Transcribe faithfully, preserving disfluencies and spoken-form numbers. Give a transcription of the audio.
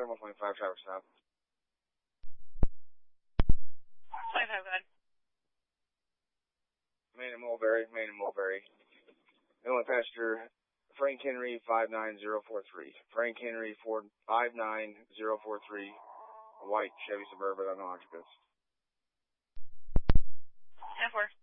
Item one twenty-five, traffic stop. twenty-five, go ahead. Main and Mulberry, Main and Mulberry. Inland passenger, Frank Henry five nine zero four three. Frank Henry five nine zero four three. White Chevy Suburban, unknown occupants. ten four.